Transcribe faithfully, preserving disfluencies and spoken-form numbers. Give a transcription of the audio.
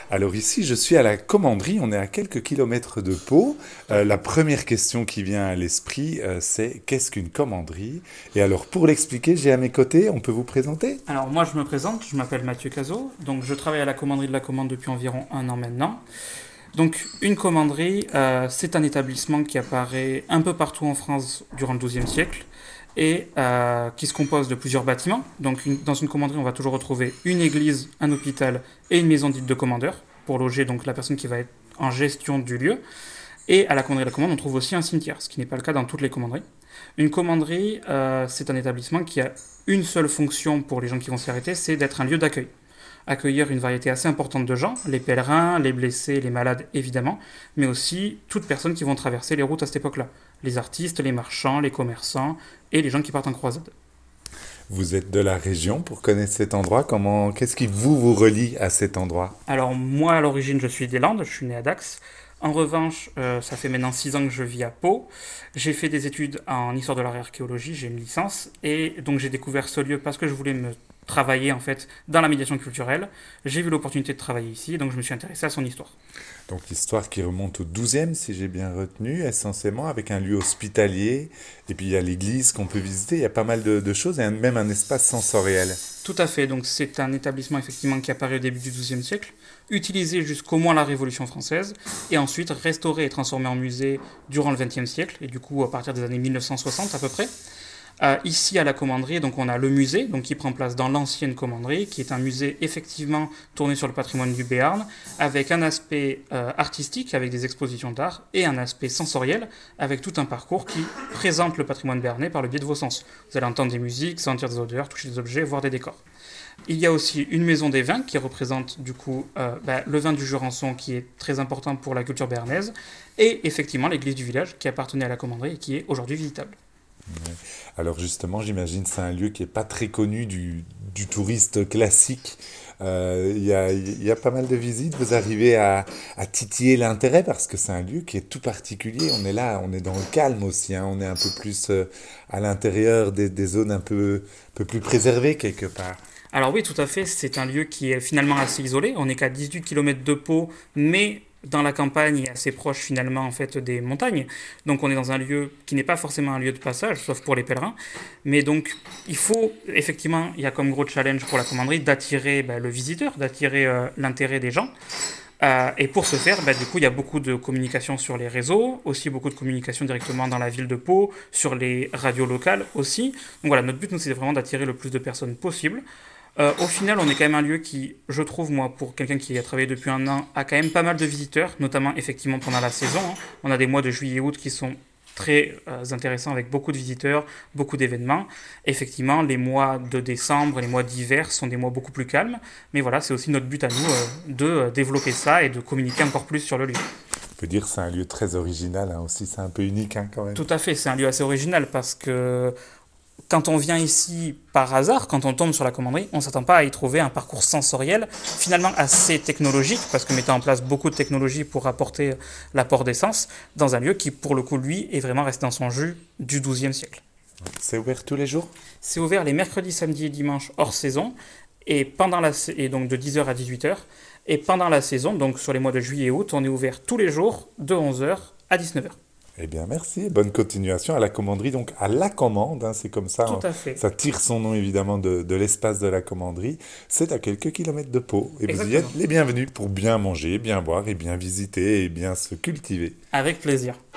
Alors ici, je suis à la commanderie, on est à quelques kilomètres de Pau. Euh, la première question qui vient à l'esprit, euh, c'est qu'est-ce qu'une commanderie? Et alors pour l'expliquer, j'ai à mes côtés, on peut vous présenter? Alors moi je me présente, je m'appelle Mathieu Cazot, donc je travaille à la commanderie de la commande depuis environ un an maintenant. Donc une commanderie, euh, c'est un établissement qui apparaît un peu partout en France durant le douzième siècle et euh, qui se compose de plusieurs bâtiments. Donc une- dans une commanderie, on va toujours retrouver une église, un hôpital et une maison dite de commandeur pour loger donc la personne qui va être en gestion du lieu. Et à la commanderie de la commande, on trouve aussi un cimetière, ce qui n'est pas le cas dans toutes les commanderies. Une commanderie, euh, c'est un établissement qui a une seule fonction pour les gens qui vont s'y arrêter, c'est d'être un lieu d'accueil. Accueillir une variété assez importante de gens, les pèlerins, les blessés, les malades évidemment, mais aussi toutes personnes qui vont traverser les routes à cette époque-là. Les artistes, les marchands, les commerçants et les gens qui partent en croisade. Vous êtes de la région pour connaître cet endroit. Comment, qu'est-ce qui vous vous relie à cet endroit? Alors moi à l'origine je suis des Landes, je suis né à Dax. En revanche, euh, ça fait maintenant six ans que je vis à Pau. J'ai fait des études en histoire de l'art et archéologie, j'ai une licence, et donc j'ai découvert ce lieu parce que je voulais me travailler en fait dans la médiation culturelle. J'ai vu l'opportunité de travailler ici, donc je me suis intéressé à son histoire. Donc l'histoire qui remonte au douzième, si j'ai bien retenu, essentiellement avec un lieu hospitalier. Et puis il y a l'église qu'on peut visiter, il y a pas mal de, de choses et un- même un espace sensoriel. Tout à fait, donc c'est un établissement effectivement qui apparaît au début du douzième siècle, utilisé jusqu'au moins la Révolution française, et ensuite restauré et transformé en musée durant le vingtième siècle, et du coup à partir des années mille neuf cent soixante à peu près. Euh, ici à la commanderie, donc on a le musée, donc qui prend place dans l'ancienne commanderie, qui est un musée effectivement tourné sur le patrimoine du Béarn, avec un aspect euh, artistique, avec des expositions d'art, et un aspect sensoriel, avec tout un parcours qui présente le patrimoine béarnais par le biais de vos sens. Vous allez entendre des musiques, sentir des odeurs, toucher des objets, voir des décors. Il y a aussi une maison des vins qui représente du coup euh, bah, le vin du Jurançon qui est très important pour la culture béarnaise, et effectivement l'église du village qui appartenait à la commanderie et qui est aujourd'hui visitable. Ouais. Alors justement, j'imagine c'est un lieu qui est pas très connu du, du touriste classique. Euh, Il y a, il y a pas mal de visites. Vous arrivez à, à titiller l'intérêt parce que c'est un lieu qui est tout particulier. On est là, on est dans le calme aussi, hein. On est un peu plus euh, à l'intérieur des, des zones un peu, peu plus préservées quelque part. Alors oui, tout à fait, c'est un lieu qui est finalement assez isolé. On n'est qu'à dix-huit kilomètres de Pau, mais dans la campagne et assez proche finalement en fait des montagnes. Donc on est dans un lieu qui n'est pas forcément un lieu de passage, sauf pour les pèlerins. Mais donc il faut effectivement, il y a comme gros challenge pour la commanderie d'attirer bah, le visiteur, d'attirer euh, l'intérêt des gens. Euh, et pour ce faire, bah, du coup, il y a beaucoup de communication sur les réseaux, aussi beaucoup de communication directement dans la ville de Pau, sur les radios locales aussi. Donc voilà, notre but, nous, c'est vraiment d'attirer le plus de personnes possible. Euh, au final, on est quand même un lieu qui, je trouve, moi, pour quelqu'un qui a travaillé depuis un an, a quand même pas mal de visiteurs, notamment effectivement pendant la saison, hein. On a des mois de juillet et août qui sont très euh, intéressants avec beaucoup de visiteurs, beaucoup d'événements. Effectivement, les mois de décembre, les mois d'hiver sont des mois beaucoup plus calmes. Mais voilà, c'est aussi notre but à nous euh, de euh, développer ça et de communiquer encore plus sur le lieu. On peut dire que c'est un lieu très original, hein, aussi, c'est un peu unique, hein, quand même. Tout à fait, c'est un lieu assez original parce que quand on vient ici par hasard, quand on tombe sur la commanderie, on ne s'attend pas à y trouver un parcours sensoriel finalement assez technologique, parce que mettant en place beaucoup de technologies pour apporter l'apport d'essence dans un lieu qui, pour le coup, lui, est vraiment resté dans son jus du douzième siècle. C'est ouvert tous les jours? C'est ouvert les mercredis, samedis et dimanches hors saison, et, pendant la, et donc de dix heures à dix-huit heures. Et pendant la saison, donc sur les mois de juillet et août, on est ouvert tous les jours de onze heures à dix-neuf heures. Eh bien, merci. Bonne continuation à la commanderie, donc à la commande, hein, c'est comme ça, Tout hein. à fait. Ça tire son nom évidemment de, de l'espace de la commanderie. C'est à quelques kilomètres de Pau et vous y êtes Exactement. les bienvenus pour bien manger, bien boire et bien visiter et bien se cultiver. Avec plaisir.